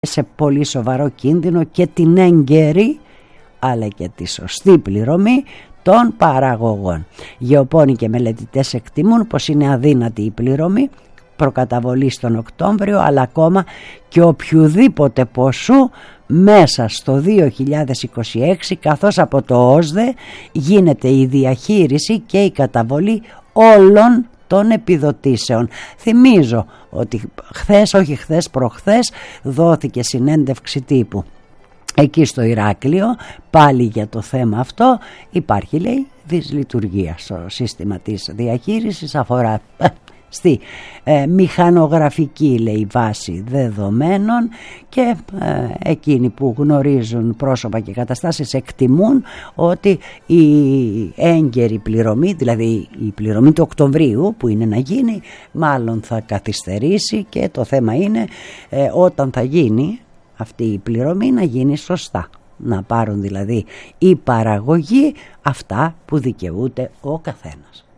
σε πολύ σοβαρό κίνδυνο και την έγκαιρη αλλά και τη σωστή πληρωμή των παραγωγών. Γεωπόνοι και μελετητές εκτιμούν πως είναι αδύνατη η πληρωμή προκαταβολή τον Οκτώβριο, αλλά ακόμα και οποιοδήποτε ποσού μέσα στο 2026, καθώς από το ΩΣΔΕ γίνεται η διαχείριση και η καταβολή όλων των επιδοτήσεων. Θυμίζω ότι προχθές δόθηκε συνέντευξη τύπου εκεί στο Ηράκλειο πάλι για το θέμα αυτό. Υπάρχει, λέει, δυσλειτουργία στο σύστημα της διαχείρισης, αφορά στη μηχανογραφική, λέει, βάση δεδομένων, και εκείνοι που γνωρίζουν πρόσωπα και καταστάσεις εκτιμούν ότι η έγκαιρη πληρωμή, δηλαδή η πληρωμή του Οκτωβρίου που είναι να γίνει, μάλλον θα καθυστερήσει, και το θέμα είναι όταν θα γίνει αυτή η πληρωμή να γίνει σωστά, να πάρουν δηλαδή οι παραγωγοί αυτά που δικαιούται ο καθένας.